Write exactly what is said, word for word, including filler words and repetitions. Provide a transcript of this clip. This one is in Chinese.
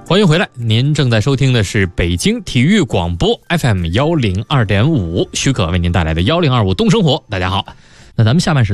欢迎回来，您正在收听的是北京体育广播 F M 一零二点五，许可为您带来的一零二五东生活。大家好，那咱们下半时